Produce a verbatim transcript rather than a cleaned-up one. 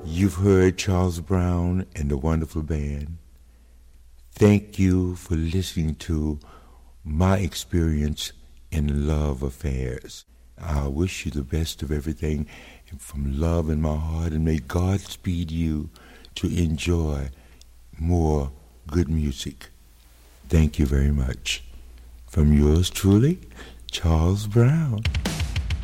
You've heard Charles Brown and the Wonderful Band. Thank you for listening to my experience in love affairs. I wish you the best of everything from love in my heart, and may God speed you to enjoy more good music. Thank you very much. From yours truly, Charles Brown.